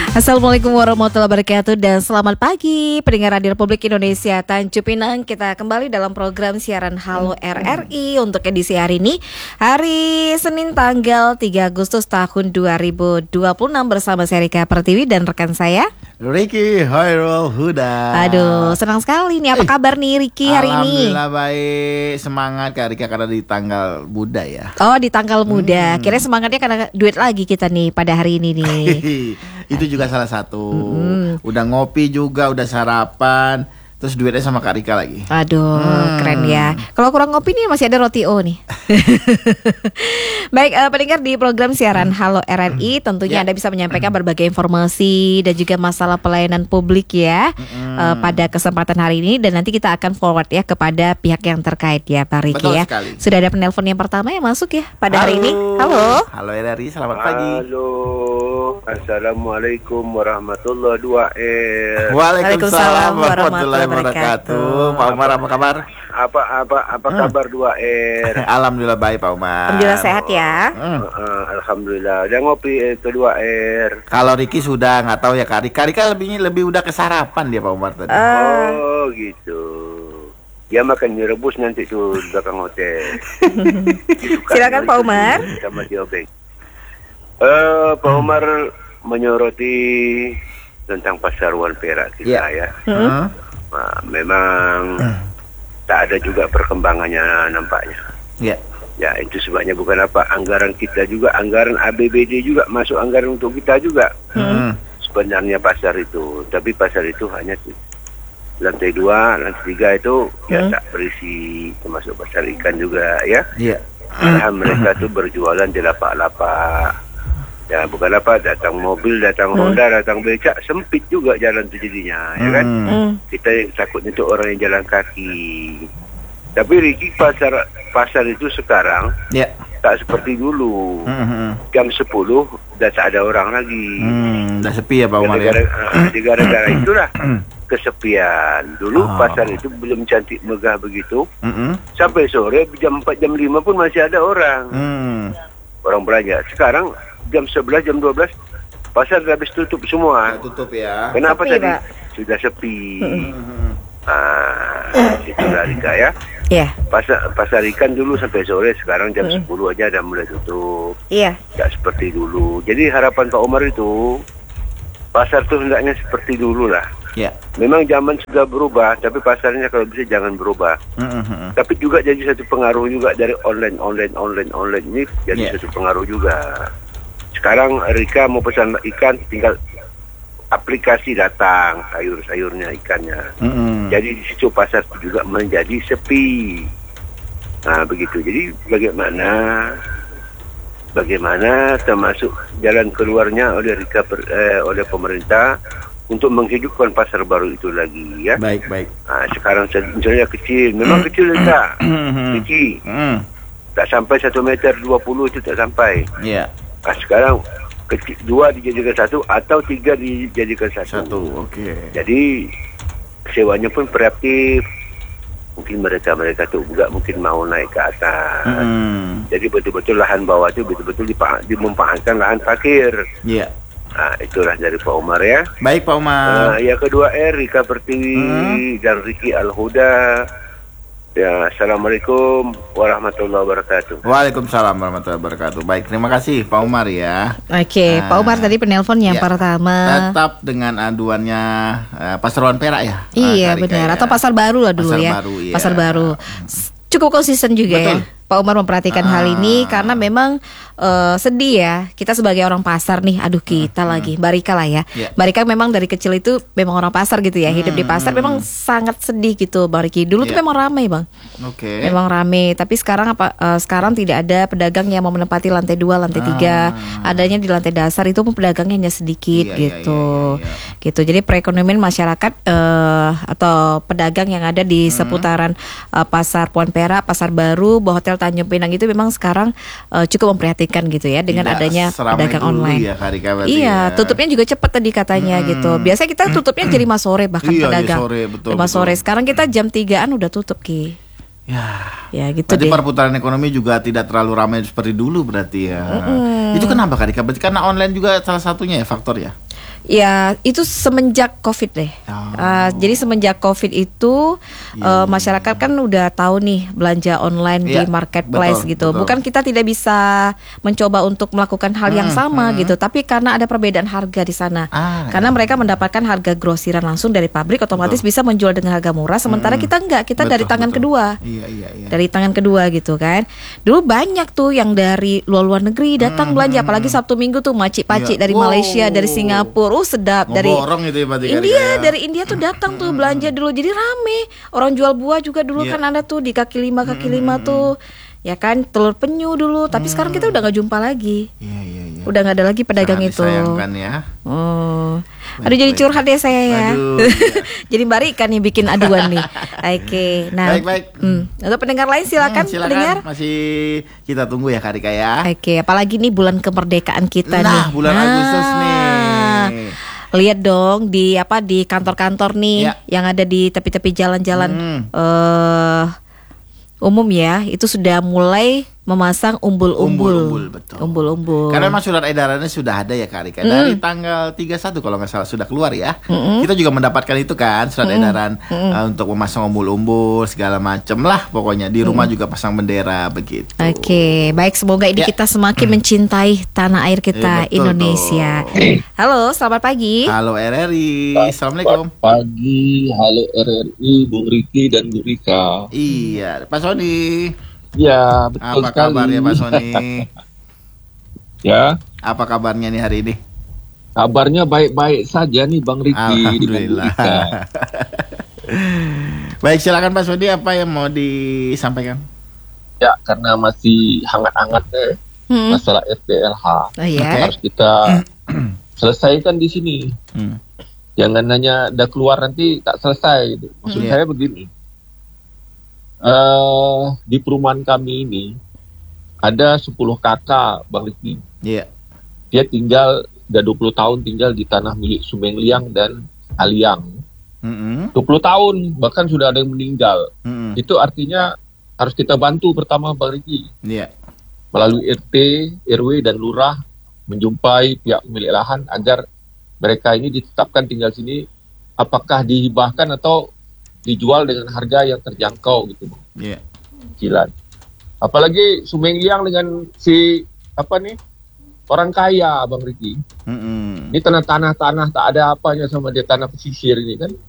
Assalamualaikum warahmatullahi wabarakatuh dan selamat pagi pendengar Radio Republik Indonesia Tanjung Pinang. Kita kembali dalam program siaran Halo RRI untuk edisi hari ini, hari Senin tanggal 3 Agustus tahun 2026 bersama saya Rika Pertiwi dan rekan saya Ricky Hairul Huda. Aduh, senang sekali nih. Apa kabar nih Ricky hari ini? Alhamdulillah baik, semangat Kak Rika karena di tanggal muda ya. Oh, di tanggal muda. Kira semangatnya karena duet lagi kita nih pada hari ini nih. Itu juga salah satu. Udah ngopi juga, udah sarapan, terus duetnya sama Kak Rika lagi. Aduh, keren ya. Kalau kurang ngopi nih masih ada roti O nih. Baik, pendengar di program siaran Halo RRI, tentunya Anda bisa menyampaikan berbagai informasi dan juga masalah pelayanan publik ya pada kesempatan hari ini, dan nanti kita akan forward ya kepada pihak yang terkait ya Pak Riki. Betul ya. sekali. Sudah ada penelpon yang pertama yang masuk ya pada hari ini. Halo. Halo RRI, selamat pagi. Halo, Assalamualaikum warahmatullahi wabarakatuh. Waalaikumsalam warahmatullahi wabarakatuh. Pak Umar, apa kabar? Apa kabar 2R? Alhamdulillah baik Pak Umar. Alhamdulillah sehat ya. Alhamdulillah. Udah ngopi itu 2R. Kalau Ricky sudah nggak tahu ya Kak Rika. Rika lebih udah ke sarapan dia Pak Umar tadi. Oh gitu. Ya makan mie rebus nanti tuh di belakang hotel. Silakan Pak Umar. Sama diobeng. Pak Umar menyoroti tentang pasar Wan Perak kita ya. Nah, memang tak ada juga perkembangannya nampaknya. Ya itu sebabnya bukan apa, anggaran kita juga, anggaran ABBD juga masuk anggaran untuk kita juga. Sebenarnya pasar itu, tapi pasar itu hanya lantai 2, lantai 3 itu ya tak berisi, termasuk pasar ikan juga ya. Mereka tuh berjualan di lapak-lapak. Ya bukan apa, datang mobil, datang Honda, datang becak, sempit juga jalan itu jadinya, ya kan? Kita yang takutnya itu orang yang jalan kaki. Tapi Ricky, pasar itu sekarang tak seperti dulu. Jam 10 udah tak ada orang lagi. Udah sepi ya Pak Umar ya? Gara-gara itulah kesepian. Dulu pasar itu belum cantik megah begitu. Sampai sore jam 4, jam 5 pun masih ada orang. Orang belanja. Sekarang jam 11, jam 12 pasar sudah habis tutup semua. Tutup ya. Kenapa sepi, tadi? Pak. Sudah sepi. Itulah Rika ya. Iya. Pasar ikan dulu sampai sore, sekarang jam 10 aja udah mulai tutup. Iya. Tidak seperti dulu. Jadi harapan Pak Umar itu pasar tuh hendaknya seperti dulu lah. Memang zaman sudah berubah, tapi pasarnya kalau bisa jangan berubah. Tapi juga jadi satu pengaruh juga dari online ini jadi satu pengaruh juga. Sekarang Rika mau pesan ikan, tinggal aplikasi datang sayur-sayurnya, ikannya. Jadi di situ pasar juga menjadi sepi. Nah begitu. Jadi bagaimana termasuk jalan keluarnya oleh Rika oleh pemerintah untuk menghidupkan pasar baru itu lagi ya. Baik. Nah, sekarang misalnya kecil, memang kecil enggak? Kecil. Tak sampai 1 meter 20 itu tak sampai. Nah, sekarang kecil 2 dijadikan 1 atau 3 dijadikan 1. Jadi sewanya pun kreatif. Mungkin mereka tuh juga mungkin mau naik ke atas. Jadi betul-betul lahan bawah itu betul-betul dimanfaatkan lahan parkir. Nah, itulah dari Pak Umar ya. Baik Pak Umar. Yang kedua Rika Pertiwi dan Ricky Al-Huda. Ya, Assalamualaikum warahmatullahi wabarakatuh. Waalaikumsalam warahmatullahi wabarakatuh. Baik, terima kasih Pak Umar ya. Oke, Pak Umar tadi penelpon yang pertama. Tetap dengan aduannya Pasar Wan Perak ya. Iya benar, atau Pasar Baru lah dulu ya. Pasar Baru. Cukup konsisten juga ya Pak Umar memperhatikan hal ini, karena memang sedih ya, kita sebagai orang pasar nih, kita lagi Mbak Rika lah ya. Mbak Rika memang dari kecil itu memang orang pasar gitu ya, hidup di pasar memang sangat sedih gitu Mbak Riki. Dulu tuh memang ramai Bang, memang ramai, tapi sekarang sekarang tidak ada pedagang yang mau menempati lantai 2, lantai 3. Adanya di lantai dasar itu pun pedagangnya hanya sedikit gitu. Jadi perekonomian masyarakat atau pedagang yang ada di seputaran Pasar Puan Perak, Pasar Baru, Hotel Tanjung Pinang itu memang sekarang cukup memprihatinkan gitu ya, dengan adanya pedagang online. Iya, tutupnya juga cepat tadi katanya gitu. Biasanya kita tutupnya jam 5 sore bahkan pedagang. 5 sore. Sekarang kita jam 3-an udah tutup Ki. Ya gitu berarti deh. perputaran ekonomi juga tidak terlalu ramai seperti dulu berarti ya. Itu kenapa Kak Rika? Berarti karena online juga salah satunya ya faktor ya? Ya, itu semenjak COVID deh. Jadi semenjak COVID itu masyarakat kan udah tahu nih belanja online di marketplace gitu. Betul. Bukan kita tidak bisa mencoba untuk melakukan hal yang sama gitu, tapi karena ada perbedaan harga di sana. Karena mereka mendapatkan harga grosiran langsung dari pabrik, otomatis bisa menjual dengan harga murah. Sementara kita enggak, kita dari tangan kedua. Dari tangan kedua gitu kan. Dulu banyak tuh yang dari luar negeri datang belanja, apalagi Sabtu Minggu tuh macik-pacik dari Malaysia, dari Singapura. Sedap dari itu ya, India, dari India tuh datang tuh belanja dulu, jadi rame. Orang jual buah juga dulu kan ada tuh di kaki lima tuh, ya kan, telur penyu dulu. Tapi sekarang kita udah nggak jumpa lagi. Udah nggak ada lagi pedagang itu. Disayangkan ya. Aduh, jadi curhat deh saya ya. Jadi Mbak Rika nih bikin aduan nih. Oke, nah baik. Untuk pendengar lain silakan pendengar. Masih kita tunggu ya Kak Rika ya. Oke, apalagi nih bulan kemerdekaan kita nih. Nah, bulan Agustus nih. Lihat dong di kantor-kantor nih yang ada di tepi-tepi jalan-jalan umum ya, itu sudah mulai memasang umbul-umbul. Betul. Umbul-umbul. Karena memang surat edarannya sudah ada ya Kak Rika. Dari tanggal 31 kalau nggak salah sudah keluar ya. Kita juga mendapatkan itu kan, surat edaran untuk memasang umbul-umbul segala macam lah pokoknya. Di rumah juga pasang bendera begitu. Oke, baik, semoga ini kita semakin mencintai tanah air kita, Indonesia. Halo, selamat pagi. Halo RRI. Assalamualaikum. Selamat pagi. Halo RRI, Bung Riki dan Bu Rika. Iya, Pak Sony. Ya, betul apa sekali. kabarnya Pak Sony? Ya. Apa kabarnya nih hari ini? Kabarnya baik-baik saja nih Bang Riki. Alhamdulillah. Baik, silakan Pak Sony, apa yang mau disampaikan? Ya, karena masih hangat-hangatnya masalah FPLH. Harus kita selesaikan di sini. Jangan hanya udah keluar nanti tak selesai gitu. Maksud saya begini. Di perumahan kami ini ada 10 kakak Bang Riki. Dia tinggal udah 20 tahun tinggal di tanah milik Sumeng Liang dan Aliang. 20 tahun bahkan sudah ada yang meninggal. Itu artinya harus kita bantu pertama Bang Riki. Melalui RT, RW dan lurah menjumpai pihak pemilik lahan agar mereka ini ditetapkan tinggal sini, apakah dihibahkan atau dijual dengan harga yang terjangkau gitu, Cicilan. Apalagi Sumeng Liang dengan orang kaya Bang Riki. Ini tanah tak ada apanya sama dia, tanah pesisir ini kan.